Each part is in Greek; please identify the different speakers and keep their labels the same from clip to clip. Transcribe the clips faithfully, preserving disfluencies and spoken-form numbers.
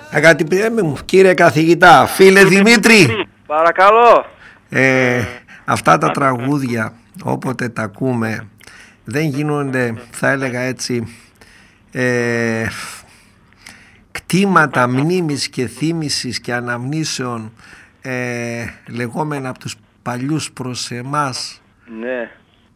Speaker 1: Αγαπητέ μου κύριε καθηγητά, φίλε Δημήτρη,
Speaker 2: παρακαλώ.
Speaker 1: ε, αυτά τα τραγούδια όποτε τα ακούμε δεν γίνονται, θα έλεγα έτσι, ε, κτήματα μνήμης και θύμησης και αναμνήσεων ε, λεγόμενα από τους παλιούς προς εμάς?
Speaker 2: Ναι.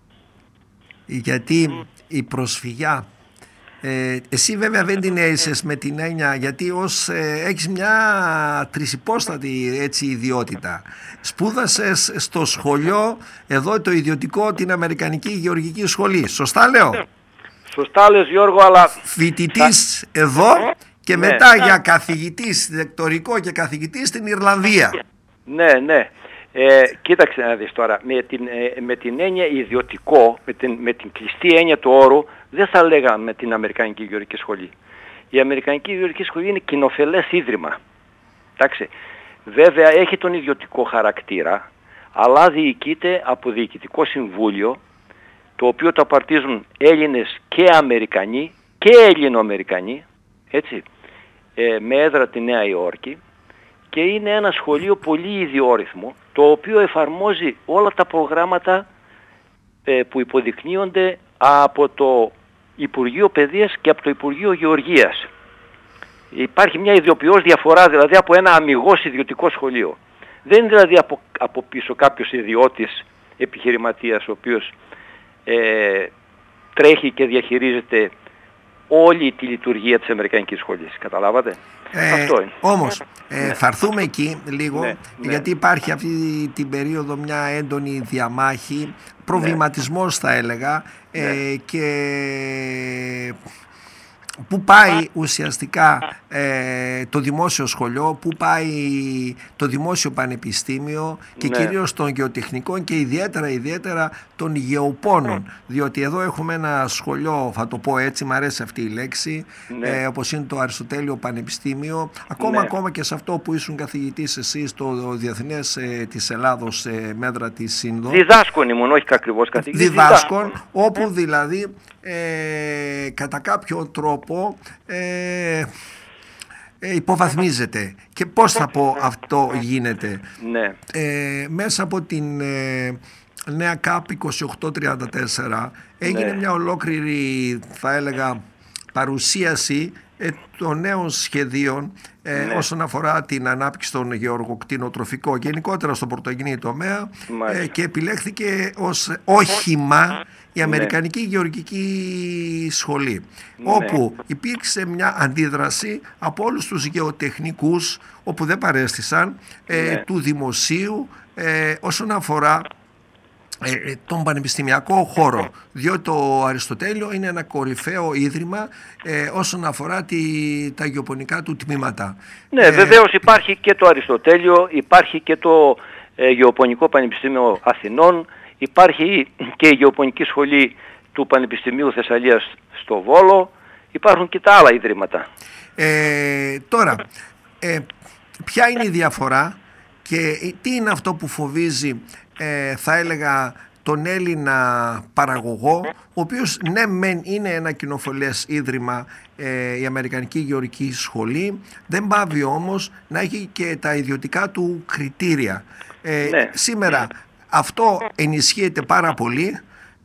Speaker 1: Γιατί η προσφυγιά, ε, εσύ βέβαια δεν την έζησες με την έννοια, γιατί ως ε, έχεις μια τρισυπόστατη έτσι ιδιότητα. Σπούδασες στο σχολείο εδώ το ιδιωτικό, την Αμερικανική Γεωργική Σχολή, σωστά λέω?
Speaker 2: Σωστά λες, Γιώργο, αλλά
Speaker 1: φοιτητής εδώ και
Speaker 2: ναι.
Speaker 1: μετά για καθηγητής δεκτορικό και καθηγητής στην Ιρλανδία.
Speaker 2: Ναι, ναι. Ε, κοίταξε να δεις τώρα, με την, ε, με την έννοια ιδιωτικό, με την, με την κλειστή έννοια του όρου, δεν θα λέγαμε την Αμερικανική Γεωργική Σχολή. Η Αμερικανική Γεωργική Σχολή είναι κοινοφελές ίδρυμα. Εντάξει. Βέβαια έχει τον ιδιωτικό χαρακτήρα, αλλά διοικείται από διοικητικό συμβούλιο, το οποίο το απαρτίζουν Έλληνες και Αμερικανοί και Έλληνο-Αμερικανοί, έτσι, ε, με έδρα τη Νέα Υόρκη, και είναι ένα σχολείο πολύ ιδιόρυθμο, το οποίο εφαρμόζει όλα τα προγράμματα ε, που υποδεικνύονται από το Υπουργείο Παιδείας και από το Υπουργείο Γεωργίας. Υπάρχει μια ιδιοποιώς διαφορά δηλαδή από ένα αμιγώς ιδιωτικό σχολείο. Δεν είναι δηλαδή από, από πίσω κάποιος ιδιώτης επιχειρηματίας ο οποίος ε, τρέχει και διαχειρίζεται όλη τη λειτουργία της Αμερικανικής Σχολής. Καταλάβατε?
Speaker 1: Ε,
Speaker 2: Αυτό είναι.
Speaker 1: Όμως ε,
Speaker 2: ναι.
Speaker 1: θα έρθουμε εκεί λίγο,
Speaker 2: ναι, ναι.
Speaker 1: γιατί υπάρχει αυτή την περίοδο μια έντονη διαμάχη, προβληματισμός ναι. θα έλεγα, ναι. ε, και πού πάει ουσιαστικά ε, το δημόσιο σχολείο, πού πάει το δημόσιο πανεπιστήμιο και ναι. κυρίως των γεωτεχνικών και ιδιαίτερα ιδιαίτερα των γεωπόνων, διότι εδώ έχουμε ένα σχολείο, θα το πω έτσι, μου αρέσει αυτή η λέξη, ναι. ε, όπως είναι το Αριστοτέλειο Πανεπιστήμιο, ακόμα, ναι. ακόμα και σε αυτό που ήσουν καθηγητής εσύ στο Διεθνές ε, της Ελλάδος ε, Μέδρα της Σύνδο.
Speaker 2: Διδάσκων ήμουν, όχι ακριβώς καθηγητής.
Speaker 1: Διδάσκων, όπου δηλαδή ε, κατά κάποιο τρόπο ε, ε, υποβαθμίζεται. Και πώς θα πω αυτό γίνεται?
Speaker 2: Ναι.
Speaker 1: Ε, μέσα από την ε, νέα ΚΑΠ είκοσι οκτώ τριάντα τέσσερα έγινε ναι. μια ολόκληρη, θα έλεγα, παρουσίαση ε, των νέων σχεδίων ε, ναι. όσον αφορά την ανάπτυξη των γεωργοκτηνοτροφικών γενικότερα στον πρωτογενή τομέα ε, και επιλέχθηκε ως όχημα η Αμερικανική ναι. Γεωργική Σχολή, ναι. όπου υπήρξε μια αντίδραση από όλους τους γεωτεχνικούς, όπου δεν παρέστησαν, ε, ναι. του δημοσίου ε, όσον αφορά ε, τον πανεπιστημιακό χώρο, διότι το Αριστοτέλειο είναι ένα κορυφαίο ίδρυμα ε, όσον αφορά τη, τα γεωπονικά του τμήματα.
Speaker 2: Ναι, ε, βεβαίως υπάρχει και το Αριστοτέλειο, υπάρχει και το ε, Γεωπονικό Πανεπιστήμιο Αθηνών, υπάρχει και η Γεωπονική Σχολή του Πανεπιστημίου Θεσσαλίας στο Βόλο, υπάρχουν και τα άλλα ιδρύματα.
Speaker 1: Ε, τώρα, ε, ποια είναι η διαφορά και τι είναι αυτό που φοβίζει, ε, θα έλεγα, τον Έλληνα παραγωγό, ο οποίος ναι μεν είναι ένα κοινοφελές ίδρυμα, ε, η Αμερικανική Γεωργική Σχολή, δεν πάβει όμως να έχει και τα ιδιωτικά του κριτήρια. Ε, ναι. Σήμερα αυτό ενισχύεται πάρα πολύ,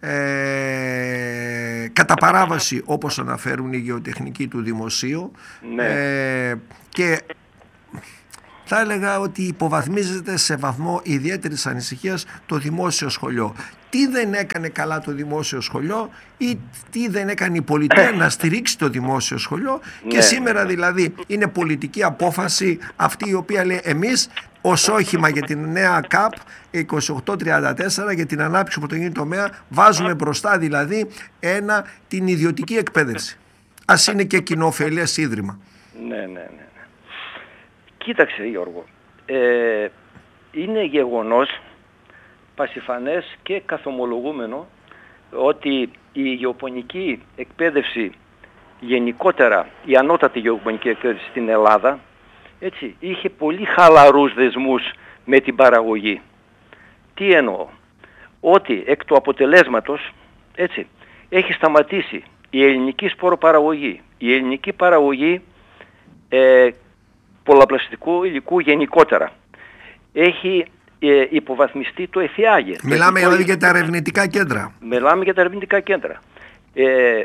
Speaker 1: ε, κατά παράβαση όπως αναφέρουν οι γεωτεχνικοί του δημοσίου, ναι. ε, και θα έλεγα ότι υποβαθμίζεται σε βαθμό ιδιαίτερης ανησυχίας το δημόσιο σχολείο. Τι δεν έκανε καλά το δημόσιο σχολείο ή τι δεν έκανε η πολιτεία να στηρίξει το δημόσιο σχολείο, και ναι. σήμερα δηλαδή είναι πολιτική απόφαση αυτή η οποία λέει εμείς ως όχημα για την νέα ΚΑΠ είκοσι οκτώ τριάντα τέσσερα για την ανάπτυξη του πρωτογενή τομέα βάζουμε μπροστά δηλαδή ένα, την ιδιωτική εκπαίδευση. Ας είναι και κοινοφελές ίδρυμα.
Speaker 2: Ναι, ναι, ναι. Κοίταξε Γιώργο, ε, είναι γεγονός πασιφανές και καθομολογούμενο ότι η γεωπονική εκπαίδευση γενικότερα, η ανώτατη γεωπονική εκπαίδευση στην Ελλάδα, έτσι, είχε πολύ χαλαρούς δεσμούς με την παραγωγή. Τι εννοώ? Ότι εκ του αποτελέσματος, έτσι, έχει σταματήσει η ελληνική σποροπαραγωγή. Η ελληνική παραγωγή ε, πολλαπλασιαστικού υλικού γενικότερα. Έχει ε, υποβαθμιστεί το ΕΘΙΑΓΕ.
Speaker 1: Μιλάμε δηλαδή για τα ερευνητικά κέντρα.
Speaker 2: Μιλάμε για τα ερευνητικά κέντρα. Ε,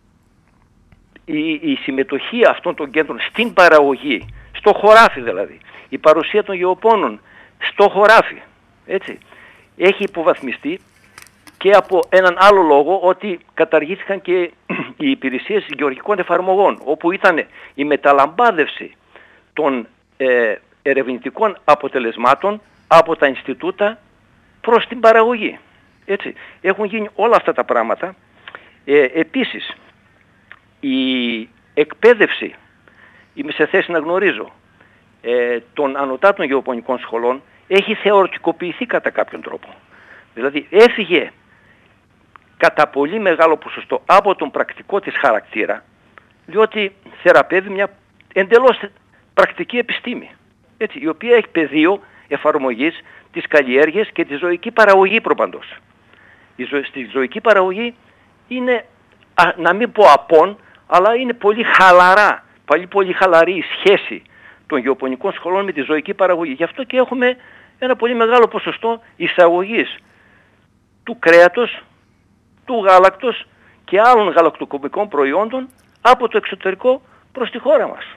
Speaker 2: η, η συμμετοχή αυτών των κέντρων στην παραγωγή, στο χωράφι δηλαδή, η παρουσία των γεωπόνων στο χωράφι, έτσι, έχει υποβαθμιστεί και από έναν άλλο λόγο, ότι καταργήθηκαν και οι υπηρεσίες γεωργικών εφαρμογών, όπου ήταν η μεταλαμπάδευση των ε, ερευνητικών αποτελεσμάτων από τα Ινστιτούτα προς την παραγωγή. Έτσι, έχουν γίνει όλα αυτά τα πράγματα. Ε, επίσης, η εκπαίδευση, είμαι σε θέση να γνωρίζω, ε, των ανωτάτων γεωπονικών σχολών έχει θεωρητικοποιηθεί κατά κάποιον τρόπο. Δηλαδή έφυγε κατά πολύ μεγάλο ποσοστό από τον πρακτικό της χαρακτήρα, διότι θεραπεύει μια εντελώς πρακτική επιστήμη, έτσι, η οποία έχει πεδίο εφαρμογής της καλλιέργειας και τη ζωική παραγωγή προπαντός. Η ζω... Στη ζωική παραγωγή είναι, α, να μην πω απόν, αλλά είναι πολύ χαλαρά, πολύ, πολύ χαλαρή η σχέση των γεωπονικών σχολών με τη ζωική παραγωγή. Γι' αυτό και έχουμε ένα πολύ μεγάλο ποσοστό εισαγωγής του κρέατος, του γάλακτος και άλλων γαλακτοκομικών προϊόντων από το εξωτερικό προς τη χώρα μας.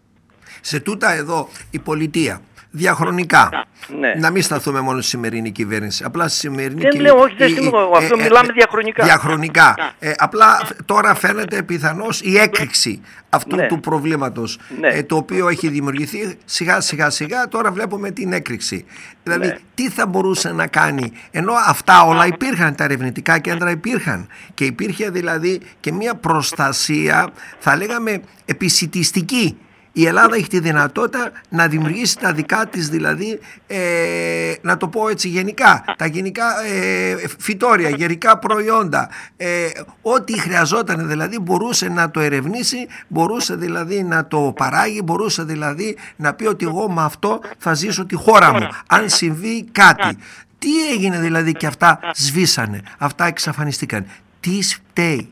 Speaker 1: Σε τούτα εδώ η πολιτεία διαχρονικά,
Speaker 2: ναι.
Speaker 1: να μην σταθούμε μόνο στη σημερινή κυβέρνηση, απλά στη σημερινή
Speaker 2: δεν
Speaker 1: κυβέρνηση.
Speaker 2: Λέω, όχι, δεν σημαίνω, αυτό ε, μιλάμε διαχρονικά.
Speaker 1: Διαχρονικά. Ε, απλά τώρα φαίνεται πιθανώς η έκρηξη αυτού ναι. του προβλήματος, ναι. ε, το οποίο έχει δημιουργηθεί σιγά σιγά σιγά, τώρα βλέπουμε την έκρηξη. Δηλαδή ναι. τι θα μπορούσε να κάνει, ενώ αυτά όλα υπήρχαν, τα ερευνητικά κέντρα υπήρχαν και υπήρχε δηλαδή και μια προστασία, θα λέγαμε επισιτιστική. Η Ελλάδα έχει τη δυνατότητα να δημιουργήσει τα δικά της, δηλαδή, ε, να το πω έτσι γενικά, τα γενικά ε, φυτόρια, γερικά προϊόντα, ε, ό,τι χρειαζόταν δηλαδή μπορούσε να το ερευνήσει, μπορούσε δηλαδή να το παράγει, μπορούσε δηλαδή να πει ότι εγώ με αυτό θα ζήσω τη χώρα μου, αν συμβεί κάτι. Τι έγινε δηλαδή και αυτά σβήσανε, αυτά εξαφανιστήκαν. Τι φταίει?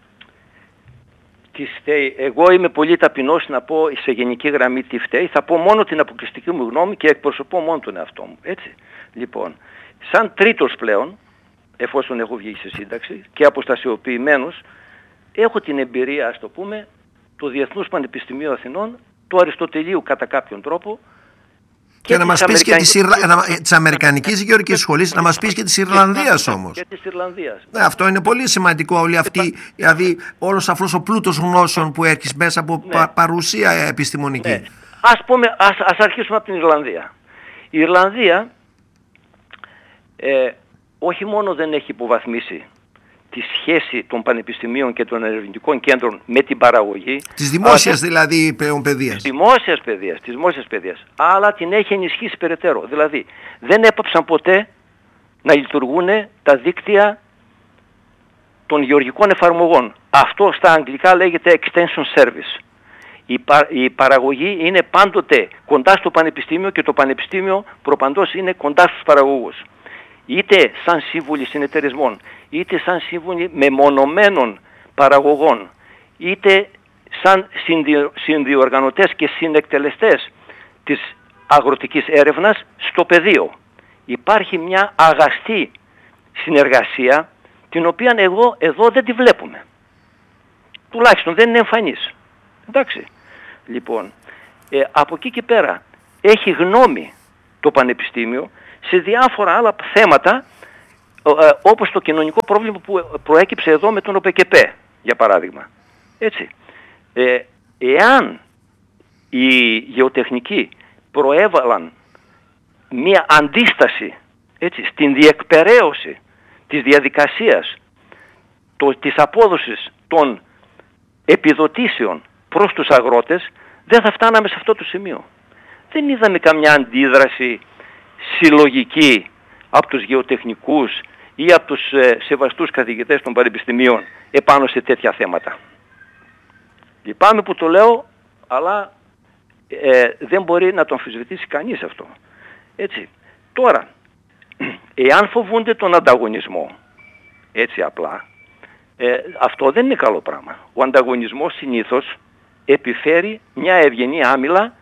Speaker 2: Τι φταίει? Εγώ είμαι πολύ ταπεινός να πω σε γενική γραμμή τι φταίει. Θα πω μόνο την αποκλειστική μου γνώμη και εκπροσωπώ μόνο τον εαυτό μου. Έτσι. Λοιπόν, σαν τρίτος πλέον, εφόσον έχω βγει σε σύνταξη και αποστασιοποιημένος, έχω την εμπειρία, ας το πούμε, του Διεθνούς Πανεπιστημίου Αθηνών, του Αριστοτελείου κατά κάποιον τρόπο,
Speaker 1: και, και να μας πεις και της, Ιρλα... της Αμερικανικής Γεωργικής Σχολής, να μας πεις και της Ιρλανδίας όμως.
Speaker 2: Και της Ιρλανδίας.
Speaker 1: Ναι, αυτό είναι πολύ σημαντικό, όλη αυτή, δηλαδή όλος αυτός ο πλούτος γνώσεων που έρχεται μέσα από ναι. πα, παρουσία επιστημονική. Ναι.
Speaker 2: Ας, πούμε, ας, ας αρχίσουμε από την Ιρλανδία. Η Ιρλανδία ε, όχι μόνο δεν έχει υποβαθμίσει τη σχέση των πανεπιστημίων και των ερευνητικών κέντρων με την παραγωγή.
Speaker 1: Της δημόσιας αλλά, δηλαδή παιδείας.
Speaker 2: Της δημόσιας παιδείας, της δημόσιας παιδείας. Αλλά την έχει ενισχύσει περαιτέρω. Δηλαδή δεν έπαψαν ποτέ να λειτουργούν τα δίκτυα των γεωργικών εφαρμογών. Αυτό στα αγγλικά λέγεται extension service. Η, πα, η παραγωγή είναι πάντοτε κοντά στο πανεπιστήμιο και το πανεπιστήμιο προπαντός είναι κοντά στους παραγωγούς. Είτε σαν σύμβουλοι συνεταιρισμών, είτε σαν σύμβουλοι μεμονωμένων παραγωγών, είτε σαν συνδιοργανωτές και συνεκτελεστές της αγροτικής έρευνας στο πεδίο. Υπάρχει μια αγαστή συνεργασία, την οποία εγώ εδώ δεν τη βλέπουμε. Τουλάχιστον δεν είναι εμφανής. Εντάξει. Λοιπόν, ε, από εκεί και πέρα έχει γνώμη το Πανεπιστήμιο σε διάφορα άλλα θέματα, ε, όπως το κοινωνικό πρόβλημα που προέκυψε εδώ με τον ΟΠΕΚΕΠΕ, για παράδειγμα. Έτσι. Ε, εάν οι γεωτεχνικοί προέβαλαν μία αντίσταση, έτσι, στην διεκπεραίωση της διαδικασίας το, της απόδοσης των επιδοτήσεων προς τους αγρότες, δεν θα φτάναμε σε αυτό το σημείο. Δεν είδαμε καμιά αντίδραση συλλογική από τους γεωτεχνικούς ή από τους ε, σεβαστούς καθηγητές των πανεπιστημίων επάνω σε τέτοια θέματα. Λυπάμαι που το λέω, αλλά ε, δεν μπορεί να το αμφισβητήσει κανείς αυτό. Έτσι. Τώρα, εάν φοβούνται τον ανταγωνισμό, έτσι απλά, ε, αυτό δεν είναι καλό πράγμα. Ο ανταγωνισμός συνήθως επιφέρει μια ευγενή άμυλα και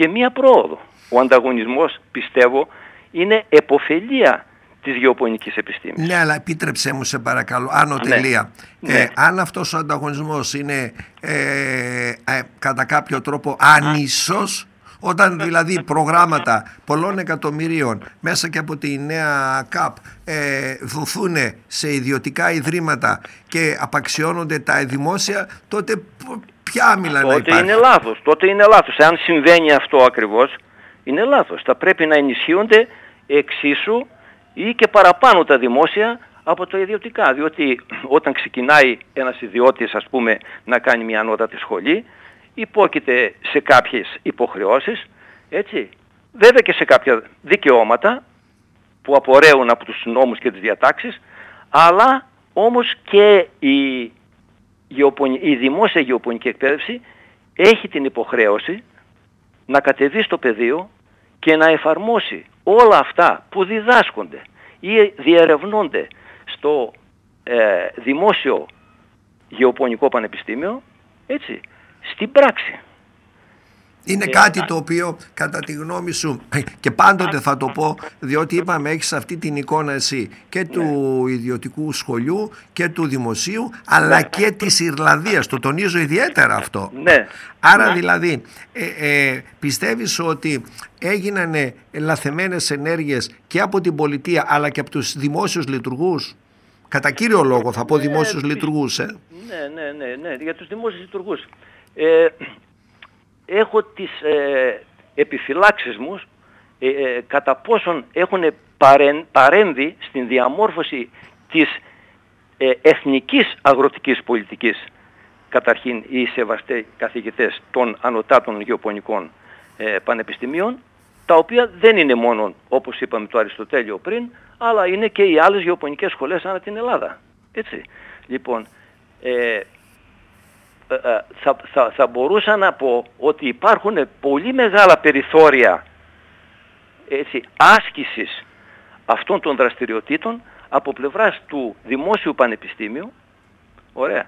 Speaker 2: και μία πρόοδο. Ο ανταγωνισμός, πιστεύω, είναι επωφελία της γεωπονικής επιστήμης.
Speaker 1: Ναι, αλλά επίτρεψέ μου σε παρακαλώ, άνω τελεία.
Speaker 2: Ναι.
Speaker 1: Ε,
Speaker 2: Ναι.
Speaker 1: Αν αυτός ο ανταγωνισμός είναι ε, ε, κατά κάποιο τρόπο άνισος, όταν δηλαδή προγράμματα πολλών εκατομμυρίων μέσα και από τη νέα ΚΑΠ ε, δοθούν σε ιδιωτικά ιδρύματα και απαξιώνονται τα δημόσια, τότε ποια άμυλα να υπάρχει?
Speaker 2: Τότε είναι λάθος. Τότε είναι λάθος. Αν συμβαίνει αυτό ακριβώς, είναι λάθος. Θα πρέπει να ενισχύονται εξίσου ή και παραπάνω τα δημόσια από τα ιδιωτικά. Διότι όταν ξεκινάει ένας ιδιώτης, ας πούμε, να κάνει μια ανώτατη σχολή, υπόκειται σε κάποιες υποχρεώσεις, έτσι, βέβαια και σε κάποια δικαιώματα που απορρέουν από τους νόμους και τις διατάξεις, αλλά όμως και η, γεωπονη... η δημόσια γεωπονική εκπαίδευση έχει την υποχρέωση να κατεβεί στο πεδίο και να εφαρμόσει όλα αυτά που διδάσκονται ή διερευνώνται στο ε, δημόσιο γεωπονικό πανεπιστήμιο, έτσι, στην πράξη.
Speaker 1: Είναι κάτι το οποίο κατά τη γνώμη σου, και πάντοτε θα το πω, διότι είπαμε έχεις αυτή την εικόνα εσύ και του ναι. ιδιωτικού σχολείου και του δημοσίου, αλλά ναι. και της Ιρλανδίας, το τονίζω ιδιαίτερα αυτό.
Speaker 2: Ναι.
Speaker 1: Άρα
Speaker 2: ναι.
Speaker 1: δηλαδή ε, ε, πιστεύεις ότι έγιναν λαθεμένες ενέργειες και από την πολιτεία αλλά και από τους δημόσιους λειτουργούς? Κατά κύριο λόγο θα πω ναι, δημόσιους λειτουργούς. Ε.
Speaker 2: Ναι, ναι, ναι, ναι, για τους δημόσιους λειτουργούς. Ε, έχω τις ε, επιφυλάξεις μου ε, ε, κατά πόσον έχουν παρεν, παρέμβει στην διαμόρφωση της ε, εθνικής αγροτικής πολιτικής, καταρχήν οι σεβαστοί καθηγητές των ανωτάτων γεωπονικών ε, πανεπιστημίων, τα οποία δεν είναι μόνο, όπως είπαμε, το Αριστοτέλειο πριν, αλλά είναι και οι άλλες γεωπονικές σχολές ανά την Ελλάδα. Έτσι. Λοιπόν, ε, Θα, θα, θα μπορούσα να πω ότι υπάρχουν πολύ μεγάλα περιθώρια, έτσι, άσκησης αυτών των δραστηριοτήτων από πλευράς του Δημόσιου Πανεπιστήμιου, ωραία,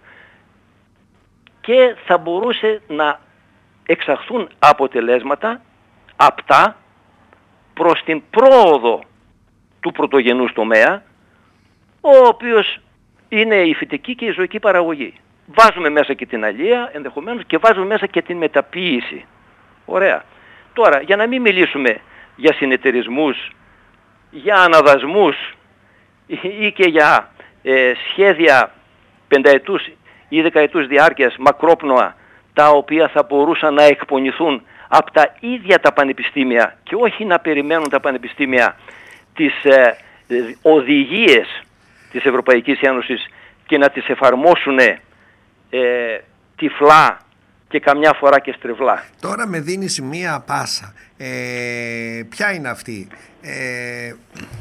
Speaker 2: και θα μπορούσε να εξαχθούν αποτελέσματα απτά προς την πρόοδο του πρωτογενούς τομέα, ο οποίος είναι η φυτική και η ζωική παραγωγή. Βάζουμε μέσα και την αλεία ενδεχομένως και βάζουμε μέσα και την μεταποίηση. Ωραία. Τώρα, για να μην μιλήσουμε για συνεταιρισμούς, για αναδασμούς ή και για ε, σχέδια πενταετούς ή δεκαετούς διάρκειας μακρόπνοα, τα οποία θα μπορούσαν να εκπονηθούν από τα ίδια τα πανεπιστήμια και όχι να περιμένουν τα πανεπιστήμια τις ε, οδηγίες της Ευρωπαϊκής Ένωσης και να τις εφαρμόσουν Ε, τυφλά και καμιά φορά και στρεβλά.
Speaker 1: Τώρα με δίνεις μία πάσα. Ε, ποια είναι αυτή? Ε,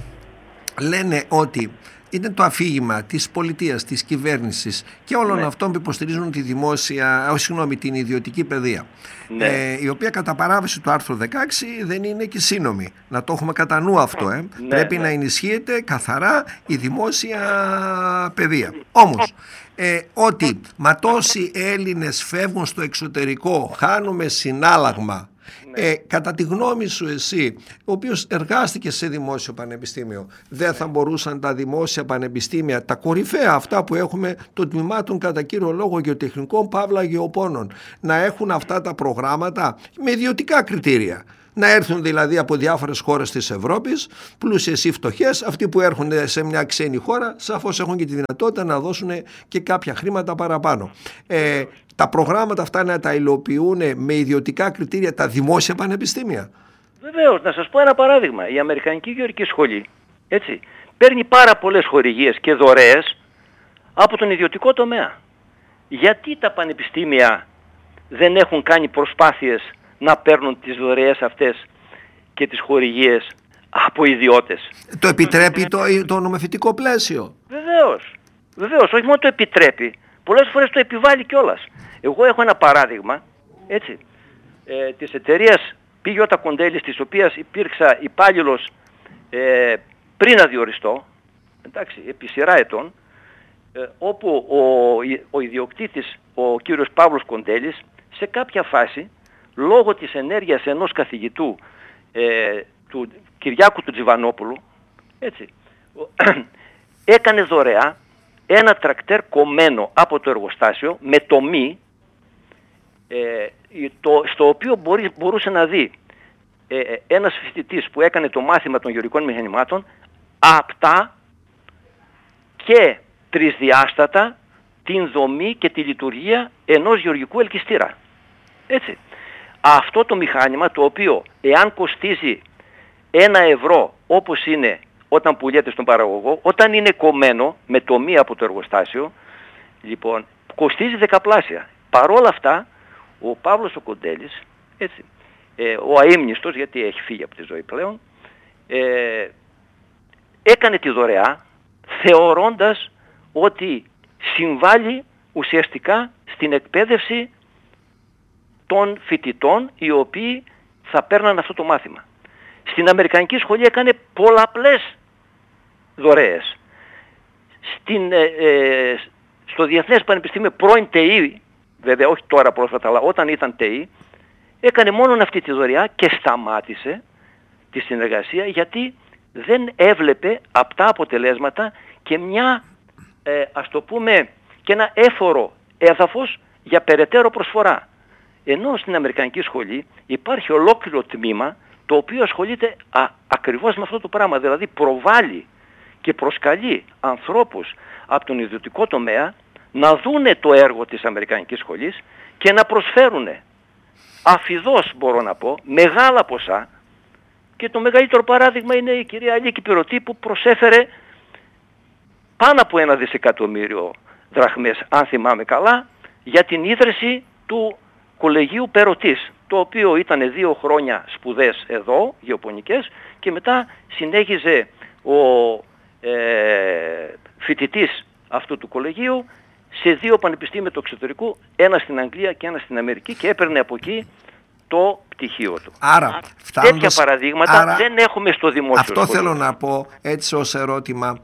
Speaker 1: λένε ότι είναι το αφήγημα της πολιτείας, της κυβέρνησης και όλων ναι. αυτών που υποστηρίζουν τη δημόσια, oh, συγγνώμη, την ιδιωτική παιδεία. Ναι. Ε, η οποία κατά παράβαση του άρθρου δεκαέξι δεν είναι και σύνομη. Να το έχουμε κατά νου αυτό. Ε. Ναι, Πρέπει ναι. να ενισχύεται καθαρά η δημόσια παιδεία. Όμως, ε, ότι μα τόσοι Έλληνες φεύγουν στο εξωτερικό, χάνουμε συνάλλαγμα. Ναι. Ε, κατά τη γνώμη σου εσύ, ο οποίος εργάστηκε σε δημόσιο πανεπιστήμιο, δεν θα μπορούσαν τα δημόσια πανεπιστήμια, τα κορυφαία αυτά που έχουμε των τμήματων κατά κύριο λόγο γεωτεχνικών παύλα γεωπόνων, να έχουν αυτά τα προγράμματα με ιδιωτικά κριτήρια? Να έρθουν δηλαδή από διάφορες χώρες της Ευρώπης, πλούσιες ή φτωχές, αυτοί που έρχονται σε μια ξένη χώρα, σαφώς έχουν και τη δυνατότητα να δώσουν και κάποια χρήματα παραπάνω. Ε, τα προγράμματα αυτά να τα υλοποιούν με ιδιωτικά κριτήρια τα δημόσια πανεπιστήμια?
Speaker 2: Βεβαίως, να σας πω ένα παράδειγμα. Η Αμερικανική Γεωργική Σχολή, έτσι, παίρνει πάρα πολλές χορηγίες και δωρεές από τον ιδιωτικό τομέα. Γιατί τα πανεπιστήμια δεν έχουν κάνει προσπάθειες να παίρνουν τις δωρεές αυτές και τις χορηγίες από ιδιώτες?
Speaker 1: Το επιτρέπει το, το νομοθετικό πλαίσιο?
Speaker 2: Βεβαίως. Βεβαίως, όχι μόνο το επιτρέπει, πολλές φορές το επιβάλλει κιόλας. Εγώ έχω ένα παράδειγμα, έτσι, ε, της εταιρείας πι τζέι Κοντέλης, της οποίας υπήρξα υπάλληλος ε, πριν να διοριστώ, εντάξει, επί σειρά ετών, ε, όπου ο, ο ιδιοκτήτης, ο κύριος Παύλος Κοντέλης, σε κάποια φάση λόγω της ενέργειας ενός καθηγητού, ε, του Κυριάκου του Τζιβανόπουλου, έτσι, έκανε δωρεά ένα τρακτέρ κομμένο από το εργοστάσιο με τομή, ε, το, στο οποίο μπορεί, μπορούσε να δει ε, ένας φοιτητής που έκανε το μάθημα των γεωργικών μηχανημάτων απτά και τρισδιάστατα την δομή και τη λειτουργία ενός γεωργικού ελκυστήρα. Έτσι. Αυτό το μηχάνημα, το οποίο εάν κοστίζει ένα ευρώ όπως είναι όταν πουλιέται στον παραγωγό, όταν είναι κομμένο με τομή από το εργοστάσιο, λοιπόν, κοστίζει δεκαπλάσια. Παρόλα αυτά, ο Παύλος ο Κοντέλης, έτσι, ε, ο αείμνηστος, γιατί έχει φύγει από τη ζωή πλέον, ε, έκανε τη δωρεά θεωρώντας ότι συμβάλλει ουσιαστικά στην εκπαίδευση των φοιτητών οι οποίοι θα παίρναν αυτό το μάθημα. Στην Αμερικανική σχολή έκανε πολλαπλές δωρεές. Στην, ε, ε, στο Διεθνές Πανεπιστήμιο πρώην ΤΕΙ, βέβαια όχι τώρα πρόσφατα, αλλά όταν ήταν ΤΕΙ, έκανε μόνο αυτή τη δωρεά και σταμάτησε τη συνεργασία γιατί δεν έβλεπε απτά αποτελέσματα και μια, ε, ας το πούμε, και ένα έφορο έδαφος για περαιτέρω προσφορά. Ενώ στην Αμερικανική σχολή υπάρχει ολόκληρο τμήμα το οποίο ασχολείται α, ακριβώς με αυτό το πράγμα, δηλαδή προβάλλει και προσκαλεί ανθρώπους από τον ιδιωτικό τομέα να δούνε το έργο της Αμερικανικής σχολής και να προσφέρουν αφιδώς, μπορώ να πω, μεγάλα ποσά, και το μεγαλύτερο παράδειγμα είναι η κυρία Αλίκη Πυρωτή που προσέφερε πάνω από ένα δισεκατομμύριο δραχμές, αν θυμάμαι καλά, για την ίδρυση του Κολεγίου Περωτής, το οποίο ήταν δύο χρόνια σπουδές εδώ, γεωπονικές, και μετά συνέχιζε ο ε, φοιτητής αυτού του κολεγίου σε δύο πανεπιστήμια του εξωτερικού, ένα στην Αγγλία και ένα στην Αμερική, και έπαιρνε από εκεί το πτυχίο του.
Speaker 1: Άρα, φτάνοντας,
Speaker 2: τέτοια παραδείγματα άρα, δεν έχουμε στο δημόσιο
Speaker 1: αυτό
Speaker 2: σχολείο.
Speaker 1: θέλω να πω έτσι ως ερώτημα,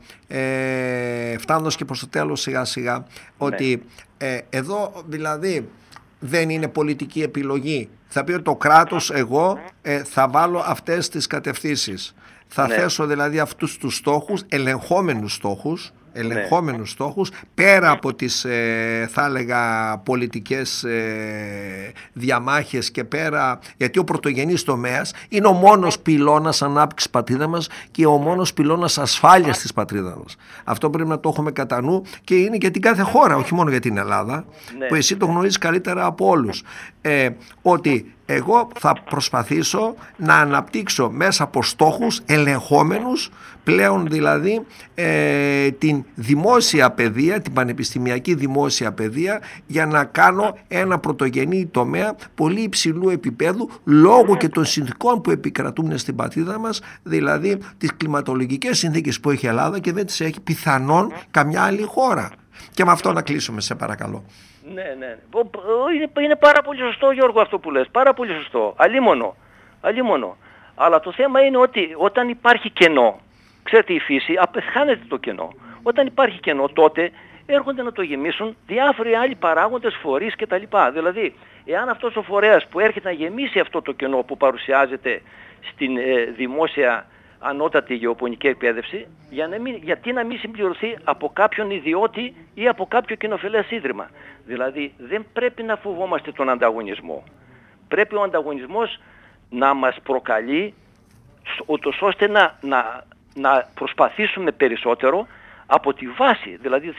Speaker 1: ε, φτάνοντας και προς το τέλος σιγά σιγά, ότι ναι. ε, εδώ δηλαδή δεν είναι πολιτική επιλογή. Θα πει ότι το κράτος, εγώ ε, θα βάλω αυτές τις κατευθύνσεις. Θα ναι. θέσω δηλαδή αυτούς τους στόχους, ελεγχόμενους στόχους, ελεγχόμενους ναι. στόχους, πέρα από τις ε, θα έλεγα πολιτικές ε, διαμάχες, και πέρα, γιατί ο πρωτογενής τομέας είναι ο μόνος πυλώνας ανάπτυξης πατρίδα μας και ο μόνος πυλώνας ασφάλειας της πατρίδας μας. Αυτό πρέπει να το έχουμε κατά νου, και είναι για την κάθε χώρα, όχι μόνο για την Ελλάδα, ναι. που εσύ το γνωρίζεις καλύτερα από όλους, ε, ότι εγώ θα προσπαθήσω να αναπτύξω μέσα από στόχους ελεγχόμενους, πλέον δηλαδή ε, την δημόσια παιδεία, την πανεπιστημιακή δημόσια παιδεία, για να κάνω ένα πρωτογενή τομέα πολύ υψηλού επίπεδου, λόγω και των συνθήκων που επικρατούν στην πατρίδα μας, δηλαδή τις κλιματολογικές συνθήκες που έχει η Ελλάδα και δεν τις έχει πιθανόν καμιά άλλη χώρα. Και με αυτό να κλείσουμε, σε παρακαλώ.
Speaker 2: Ναι, ναι. Είναι, είναι πάρα πολύ σωστό, Γιώργο, αυτό που λες. Πάρα πολύ σωστό. Αλίμονο. Αλίμονο. Αλλά το θέμα είναι ότι όταν υπάρχει κενό, ξέρετε, η φύση απεχάνεται το κενό. Όταν υπάρχει κενό, τότε έρχονται να το γεμίσουν διάφοροι άλλοι παράγοντες, φορείς κτλ. Δηλαδή, εάν αυτός ο φορέας που έρχεται να γεμίσει αυτό το κενό που παρουσιάζεται στην ε, δημόσια ανώτατη γεωπονική εκπαίδευση, για να μην, γιατί να μην συμπληρωθεί από κάποιον ιδιώτη ή από κάποιο κοινοφελές ίδρυμα. Δηλαδή δεν πρέπει να φοβόμαστε τον ανταγωνισμό. Πρέπει ο ανταγωνισμός να μας προκαλεί, ούτως ώστε να, να, να προσπαθήσουμε περισσότερο από τη βάση. Δηλαδή